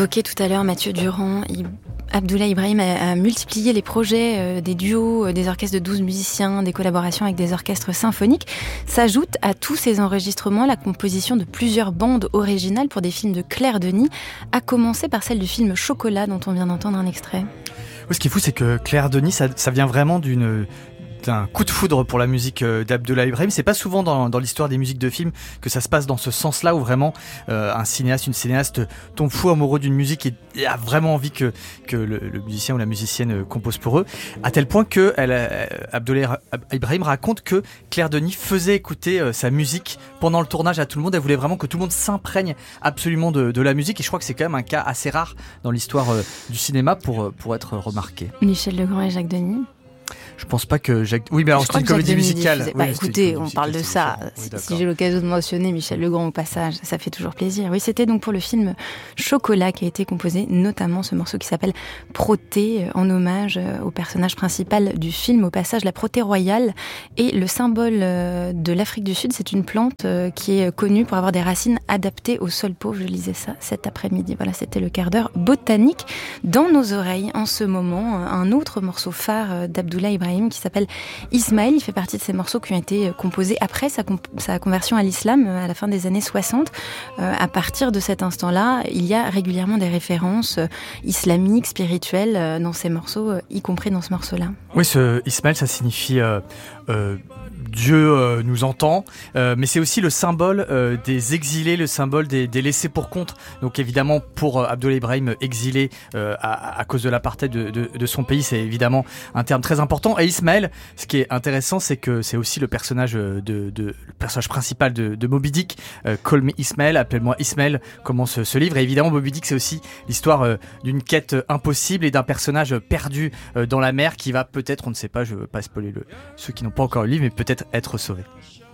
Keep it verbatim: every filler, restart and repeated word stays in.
l'évoquait tout à l'heure, Mathieu Durand, il... Abdoulaye Ibrahim a, a multiplié les projets, euh, des duos, euh, des orchestres de douze musiciens, des collaborations avec des orchestres symphoniques. S'ajoute à tous ces enregistrements la composition de plusieurs bandes originales pour des films de Claire Denis, à commencer par celle du film Chocolat dont on vient d'entendre un extrait. Oui, ce qui est fou, c'est que Claire Denis, ça, ça vient vraiment d'une... un coup de foudre pour la musique d'Abdoulaye Ibrahim. C'est pas souvent dans, dans l'histoire des musiques de films que ça se passe dans ce sens-là, où vraiment euh, un cinéaste, une cinéaste tombe fou amoureux d'une musique et, et a vraiment envie que, que le, le musicien ou la musicienne compose pour eux, à tel point que elle, euh, Abdoulaye Ibrahim raconte que Claire Denis faisait écouter euh, sa musique pendant le tournage à tout le monde. Elle voulait vraiment que tout le monde s'imprègne absolument de, de la musique, et je crois que c'est quand même un cas assez rare dans l'histoire euh, du cinéma pour, pour être remarqué. Michel Legrand et Jacques Denis. Je pense pas que Jacques... Oui, mais alors c'était une comédie musicale. Bah, oui, écoutez, on parle de ça. Oui, si, si j'ai l'occasion de mentionner Michel Legrand au passage, ça fait toujours plaisir. Oui, c'était donc pour le film Chocolat qui a été composé, notamment ce morceau qui s'appelle Proté, en hommage au personnage principal du film. Au passage, la Protée royale est le symbole de l'Afrique du Sud. C'est une plante qui est connue pour avoir des racines adaptées au sol pauvre. Je lisais ça cet après-midi. Voilà, c'était le quart d'heure botanique. Dans nos oreilles, en ce moment, un autre morceau phare d'Abdoulaye Ibrahim qui s'appelle Ismaël. Il fait partie de ces morceaux qui ont été composés après sa, comp- sa conversion à l'islam à la fin des années soixante. Euh, à partir de cet instant-là, il y a régulièrement des références euh, islamiques, spirituelles euh, dans ces morceaux, euh, y compris dans ce morceau-là. Oui, ce Ismaël, ça signifie euh, euh, Dieu euh, nous entend, euh, mais c'est aussi le symbole euh, des exilés, le symbole des, des laissés pour compte. Donc évidemment, pour euh, Abdoulaye Ibrahim, exilé euh, à, à cause de l'apartheid de, de, de son pays, c'est évidemment un terme très important. Et Ismaël, ce qui est intéressant, c'est que c'est aussi le personnage de, de le personnage principal de, de Moby Dick. Euh, Call me Ismaël, appelle-moi Ismaël, commence ce, ce livre. Et évidemment, Moby Dick, c'est aussi l'histoire euh, d'une quête impossible et d'un personnage perdu euh, dans la mer qui va peut-être, on ne sait pas, je veux pas spoiler le, ceux qui n'ont pas encore le livre, mais peut-être être sauvé.